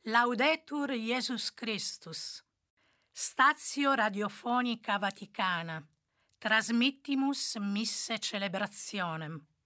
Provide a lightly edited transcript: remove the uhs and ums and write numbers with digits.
Laudetur Iesus Christus. Statio Radiofonica Vaticana. Transmittimus misse celebrationem.